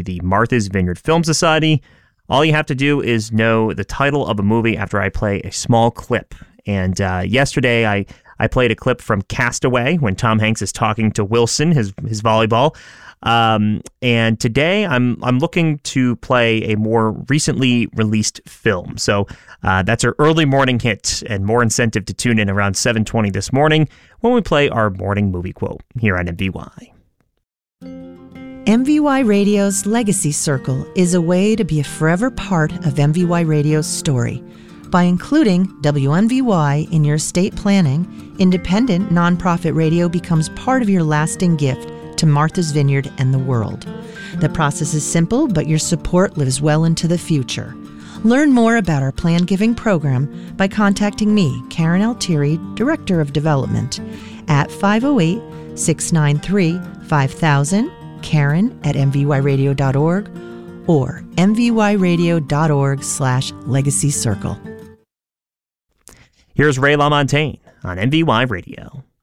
the Martha's Vineyard Film Society. All you have to do is know the title of a movie after I play a small clip. And yesterday, I played a clip from Castaway when Tom Hanks is talking to Wilson, his volleyball. And today, I'm looking to play a more recently released film. So that's our early morning hit, and more incentive to tune in around 7:20 this morning when we play our morning movie quote here on MVY. MVY Radio's Legacy Circle is a way to be a forever part of MVY Radio's story. By including WMVY in your estate planning, independent nonprofit radio becomes part of your lasting gift to Martha's Vineyard and the world. The process is simple, but your support lives well into the future. Learn more about our plan giving program by contacting me, Karen Altieri, Director of Development, at 508-693-5000, Karen@mvyradio.org, or mvyradio.org/legacy circle. Here's Ray LaMontagne on MVY Radio.